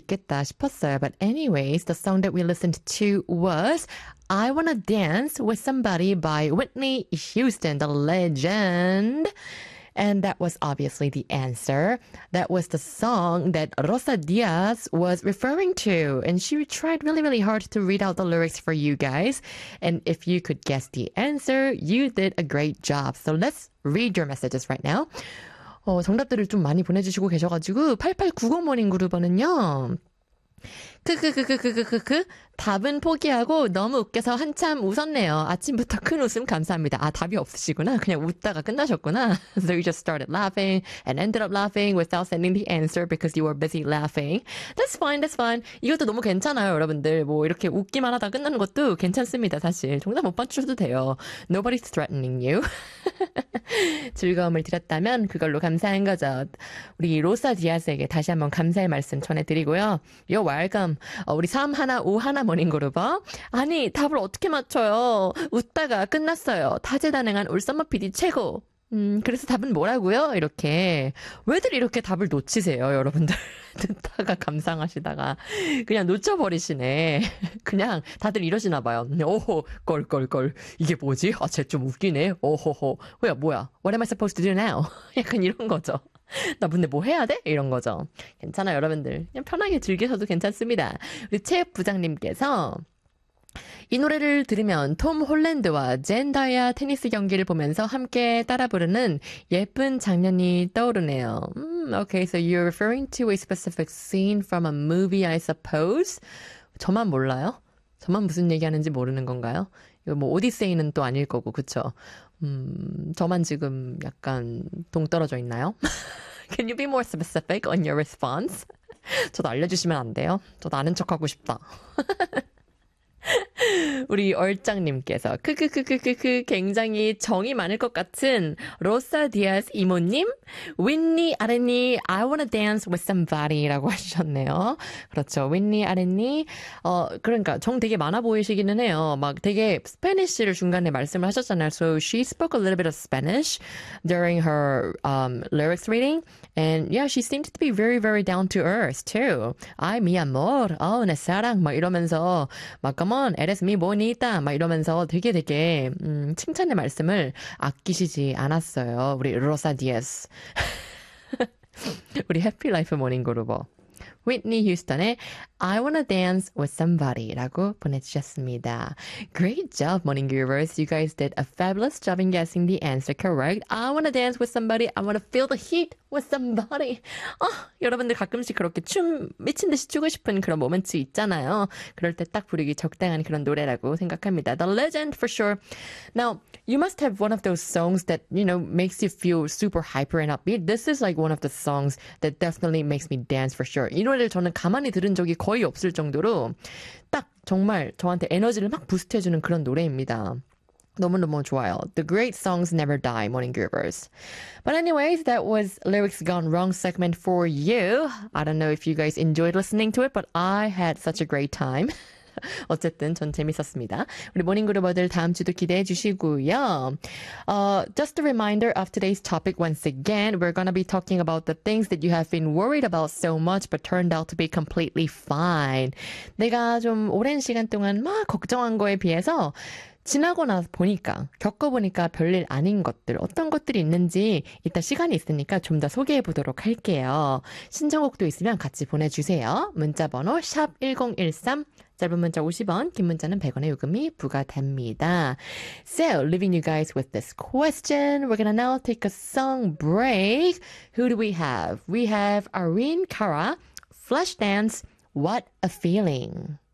있겠다 싶었어요. But anyways, the song that we listened to was I Wanna Dance with Somebody by Whitney Houston, the legend. And that was obviously the answer. That was the song that Rosa Diaz was referring to. And she tried really, really hard to read out the lyrics for you guys. And if you could guess the answer, you did a great job. So let's read your messages right now. 정답들을 좀 많이 보내주시고 계셔가지고 8890 모닝그룹은요. 답은 포기하고 너무 웃겨서 한참 웃었네요. 아침부터 큰 웃음 감사합니다. 아, 답이 없으시구나. 그냥 웃다가 끝나셨구나. So you just started laughing and ended up laughing without sending the answer because you were busy laughing. That's fine, that's fine. 이것도 너무 괜찮아요, 여러분들. 뭐 이렇게 웃기만 하다 끝나는 것도 괜찮습니다, 사실. 정답 못 맞추셔도 돼요. Nobody's threatening you. 즐거움을 드렸다면 그걸로 감사한 거죠. 우리 로사 디아스에게 다시 한번 감사의 말씀 전해드리고요. You're welcome. 우리 3151 모닝그룹어. 아니, 답을 어떻게 맞춰요? 웃다가 끝났어요. 다재다능한 울썸머 PD 최고. 그래서 답은 뭐라고요? 이렇게. 왜들 이렇게 답을 놓치세요, 여러분들? 듣다가 감상하시다가 그냥 놓쳐버리시네. 그냥 다들 이러시나 봐요. 오호, 껄껄껄. 이게 뭐지? 아, 쟤 좀 웃기네. 오호호. 뭐야. What am I supposed to do now? 약간 이런 거죠. 나 근데 뭐 해야 돼? 이런 거죠. 괜찮아요, 여러분들. 그냥 편하게 즐기셔도 괜찮습니다. 우리 체육 부장님께서 이 노래를 들으면 톰 홀랜드와 젠다야 테니스 경기를 보면서 함께 따라 부르는 예쁜 장면이 떠오르네요. Okay, so you're referring to a specific scene from a movie, I suppose? 저만 몰라요? 저만 무슨 얘기하는지 모르는 건가요? 이거 뭐 오디세이는 또 아닐 거고, 그쵸? 저만 지금 약간 동떨어져 있나요? Can you be more specific on your response? 저도 알려주시면 안 돼요? 저도 아는 척하고 싶다. 우리 얼짱님께서 굉장히 정이 많을 것 같은 로사 디아스 이모님, 윈니 아레니 I wanna dance with somebody라고 하셨네요. 그렇죠. 윈니 아레니 그러니까 정 되게 많아 보이시기는 해요. 막 되게 스페니쉬를 중간에 말씀을 하셨잖아요. So she spoke a little bit of Spanish during her lyrics reading. And yeah, she seemed to be very, very down to earth too. Ay, mi amor, 내 사랑 막 이러면서 막 come on, eres mi bonita 막 이러면서 되게 칭찬의 말씀을 아끼시지 않았어요. 우리 로사 디아스. 우리 해피라이프 모닝그룹어. Whitney Houston의 I Wanna Dance with Somebody라고 보내주셨습니다. Great job, Morning Groovers. You guys did a fabulous job in guessing the answer correct. I wanna dance with somebody. I wanna feel the heat with somebody. 여러분들 가끔씩 그렇게 춤 미친 듯이 추고 싶은 그런 모멘트 있잖아요. 그럴 때 딱 부르기 적당한 그런 노래라고 생각합니다. The Legend for sure. Now, you must have one of those songs that, you know, makes you feel super hyper and upbeat. This is like one of the songs that definitely makes me dance for sure. 이 노래를 저는 가만히 들은 적이 거의 없을 정도로 딱 정말 저한테 에너지를 막 부스트해주는 그런 노래입니다. 너무너무 좋아요. The great songs never die, Morning Groovers. But anyways, that was Lyrics Gone Wrong segment for you. I don't know if you guys enjoyed listening to it, but I had such a great time. 어쨌든 전 재밌었습니다. 우리 모닝그룹어들 다음 주도 기대해 주시고요. Just a reminder of today's topic once again. We're going to be talking about the things that you have been worried about so much but turned out to be completely fine. 내가 좀 오랜 시간 동안 막 걱정한 거에 비해서 지나고 나서 보니까, 겪어보니까 별일 아닌 것들, 어떤 것들이 있는지 이따 시간이 있으니까 좀 더 소개해 보도록 할게요. 신청곡도 있으면 같이 보내주세요. 문자번호 샵1013, 짧은 문자 50원, 긴 문자는 100원의 요금이 부과됩니다. So, leaving you guys with this question. We're gonna now take a song break. Who do we have? We have Irene Cara, Flashdance, What a Feeling.